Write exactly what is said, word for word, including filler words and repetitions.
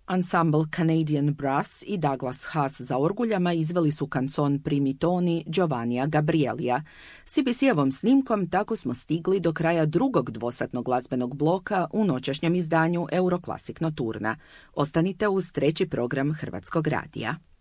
Ensemble Canadian Brass i Douglas Haas za orguljama izveli su kancon Primi toni Giovannija Gabrielija. C B C-ovom snimkom tako smo stigli do kraja drugog dvosatnog glazbenog bloka u noćašnjem izdanju Euroclassic Nocturna. Ostanite uz treći program Hrvatskog radija.